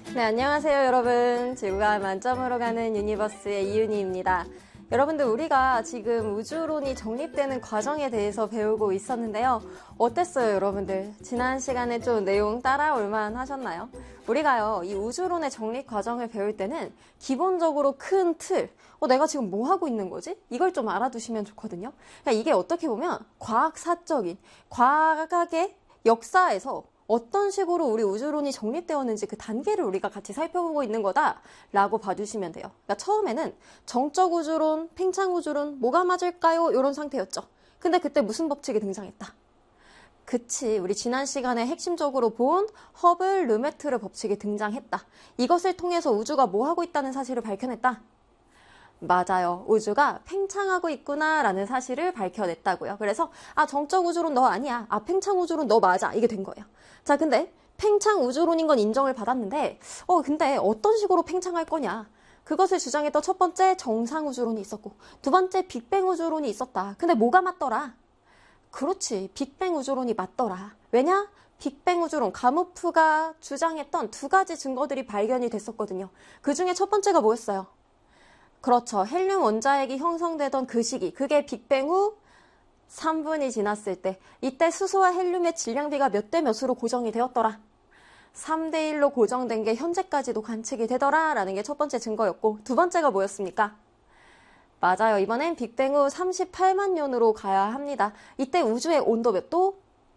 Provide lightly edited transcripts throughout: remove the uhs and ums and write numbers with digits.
네, 안녕하세요, 여러분. 지구가 만점으로 가는 유니버스의 이윤희입니다. 여러분들, 우리가 지금 우주론이 정립되는 과정에 대해서 배우고 있었는데요. 어땠어요, 여러분들? 지난 시간에 좀 내용 따라올만 하셨나요? 우리가요, 이 우주론의 정립 과정을 배울 때는 기본적으로 큰 틀, 내가 지금 뭐 하고 있는 거지? 이걸 좀 알아두시면 좋거든요. 그러니까 이게 어떻게 보면 과학사적인, 과학의 역사에서 어떤 식으로 우리 우주론이 정립되었는지 그 단계를 우리가 같이 살펴보고 있는 거다라고 봐주시면 돼요. 그러니까 처음에는 정적 우주론, 팽창 우주론, 뭐가 맞을까요? 이런 상태였죠. 근데 그때 무슨 법칙이 등장했다? 그치, 우리 지난 시간에 핵심적으로 본 허블 르메트르 법칙이 등장했다. 이것을 통해서 우주가 뭐 하고 있다는 사실을 밝혀냈다. 맞아요. 우주가 팽창하고 있구나라는 사실을 밝혀냈다고요. 그래서 정적 우주론 너 아니야. 팽창 우주론 너 맞아. 이게 된 거예요. 자, 근데 팽창 우주론인 건 인정을 받았는데 근데 어떤 식으로 팽창할 거냐. 그것을 주장했던 첫 번째 정상 우주론이 있었고 두 번째 빅뱅 우주론이 있었다. 근데 뭐가 맞더라? 그렇지. 빅뱅 우주론이 맞더라. 왜냐? 빅뱅 우주론, 가모프가 주장했던 두 가지 증거들이 발견이 됐었거든요. 그 중에 첫 번째가 뭐였어요? 그렇죠. 헬륨 원자핵이 형성되던 그 시기, 그게 빅뱅 후 3분이 지났을 때, 이때 수소와 헬륨의 질량비가 몇 대 몇으로 고정이 되었더라. 3대 1로 고정된 게 현재까지도 관측이 되더라라는 게 첫 번째 증거였고, 두 번째가 뭐였습니까? 맞아요. 이번엔 빅뱅 후 38만 년으로 가야 합니다. 이때 우주의 온도 몇 도?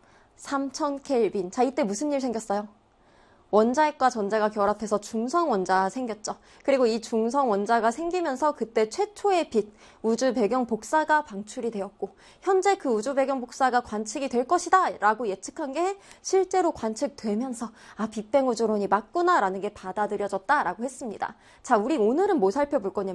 3000켈빈. 자, 이때 무슨 일 생겼어요? 원자핵과 전자가 결합해서 중성 원자가 생겼죠. 그리고 이 중성 원자가 생기면서 그때 최초의 빛, 우주 배경 복사가 방출이 되었고 현재 그 우주 배경 복사가 관측이 될 것이다 라고 예측한 게 실제로 관측되면서 빅뱅 우주론이 맞구나 라는 게 받아들여졌다라고 했습니다. 자, 우리 오늘은 뭐 살펴볼 거냐면